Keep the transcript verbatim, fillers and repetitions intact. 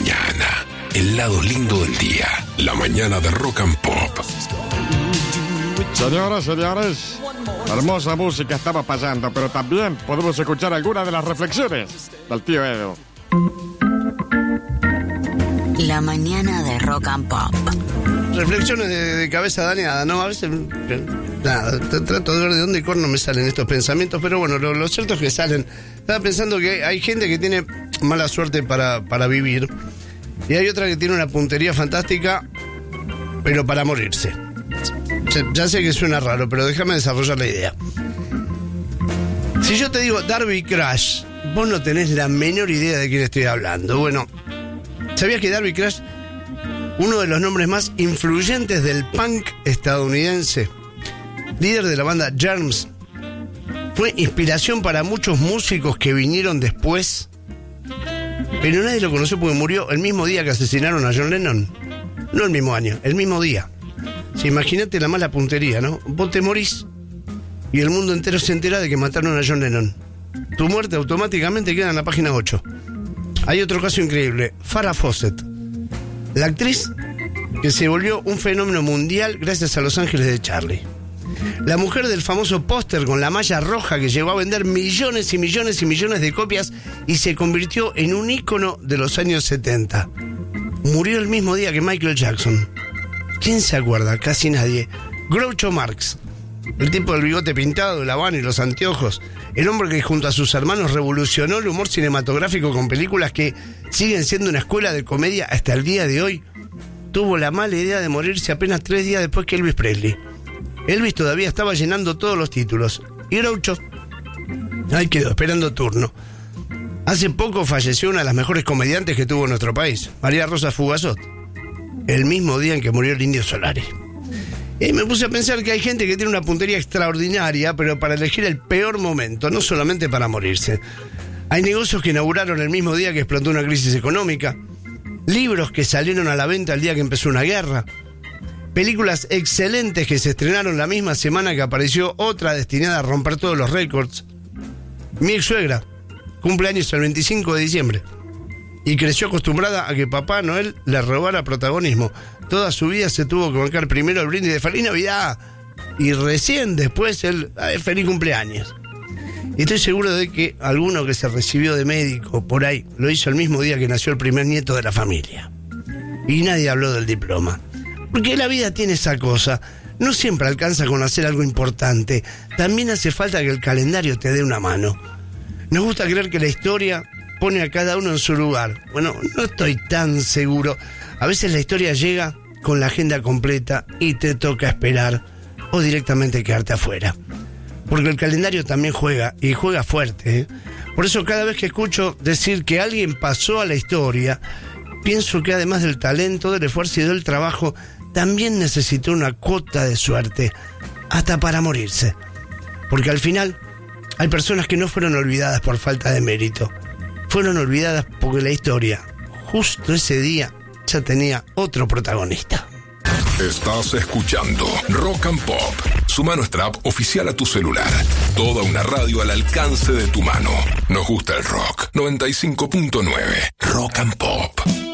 mañana. El lado lindo del día. La mañana de Rock and Pop. Señoras, señores, hermosa música estaba pasando, pero también podemos escuchar algunas de las reflexiones del tío Edo. La mañana de Rock and Pop. Reflexiones de, de cabeza dañada, ¿no? A veces, nada, trato de ver de dónde corno me salen estos pensamientos, pero bueno, lo, lo cierto es que salen. Estaba pensando que hay gente que tiene mala suerte para, para vivir, y hay otra que tiene una puntería fantástica, pero para morirse. Ya sé que suena raro, pero déjame desarrollar la idea. Si yo te digo Darby Crash, vos no tenés la menor idea de quién estoy hablando. Bueno, ¿sabías que Darby Crash, uno de los nombres más influyentes del punk estadounidense, líder de la banda Germs, fue inspiración para muchos músicos que vinieron después? Pero nadie lo conoció porque murió el mismo día que asesinaron a John Lennon. No el mismo año, el mismo día. Sí, imagínate la mala puntería, ¿no? Vos te morís y el mundo entero se entera de que mataron a John Lennon. Tu muerte automáticamente queda en la página ocho. Hay otro caso increíble, Farrah Fawcett, la actriz que se volvió un fenómeno mundial gracias a Los Ángeles de Charlie. La mujer del famoso póster con la malla roja que llegó a vender millones y millones y millones de copias y se convirtió en un ícono de los años setenta. Murió el mismo día que Michael Jackson. ¿Quién se acuerda? Casi nadie. Groucho Marx, el tipo del bigote pintado, el habano y los anteojos, el hombre que junto a sus hermanos revolucionó el humor cinematográfico con películas que siguen siendo una escuela de comedia hasta el día de hoy, tuvo la mala idea de morirse apenas tres días después que Elvis Presley. Elvis todavía estaba llenando todos los títulos y Groucho ahí quedó esperando turno. Hace poco falleció una de las mejores comediantes que tuvo nuestro país, María Rosa Fugazot, el mismo día en que murió el Indio Solari. Y me puse a pensar que hay gente que tiene una puntería extraordinaria, pero para elegir el peor momento, no solamente para morirse. Hay negocios que inauguraron el mismo día que explotó una crisis económica, libros que salieron a la venta el día que empezó una guerra, películas excelentes que se estrenaron la misma semana que apareció otra destinada a romper todos los récords. Mi ex suegra cumple años el veinticinco de diciembre. Y creció acostumbrada a que Papá Noel le robara protagonismo. Toda su vida se tuvo que bancar primero el brindis de Feliz Navidad y recién después el eh, Feliz Cumpleaños. Y estoy seguro de que alguno que se recibió de médico por ahí lo hizo el mismo día que nació el primer nieto de la familia. Y nadie habló del diploma. Porque la vida tiene esa cosa. No siempre alcanza con hacer algo importante. También hace falta que el calendario te dé una mano. Nos gusta creer que la historia pone a cada uno en su lugar. Bueno, no estoy tan seguro. A veces la historia llega con la agenda completa y te toca esperar o directamente quedarte afuera. Porque el calendario también juega, y juega fuerte, ¿eh? Por eso cada vez que escucho decir que alguien pasó a la historia, pienso que además del talento, del esfuerzo y del trabajo, también necesitó una cuota de suerte, hasta para morirse. Porque al final hay personas que no fueron olvidadas por falta de mérito. Fueron olvidadas porque la historia, justo ese día, ya tenía otro protagonista. Estás escuchando Rock and Pop. Suma nuestra app oficial a tu celular. Toda una radio al alcance de tu mano. Nos gusta el rock. noventa y cinco punto nueve. Rock and Pop.